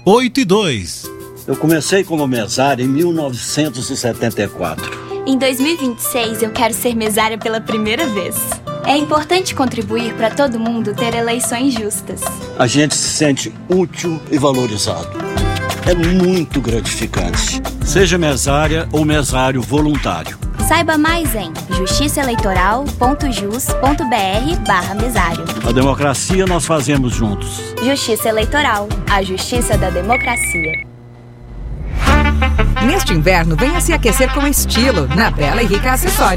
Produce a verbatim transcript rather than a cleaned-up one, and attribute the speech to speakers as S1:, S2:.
S1: oito e dois.
S2: Eu comecei como mesário em mil novecentos e setenta e quatro.
S3: Em dois mil e vinte e seis, eu quero ser mesária pela primeira vez. É importante contribuir para todo mundo ter eleições justas.
S2: A gente se sente útil e valorizado. É muito gratificante. Seja mesária ou mesário voluntário.
S3: Saiba mais em justiçaeleitoral.jus.br barra mesário.
S2: A democracia nós fazemos juntos.
S3: Justiça Eleitoral, a justiça da democracia.
S4: Neste inverno, venha se aquecer com estilo na Bela e Rica Acessórios.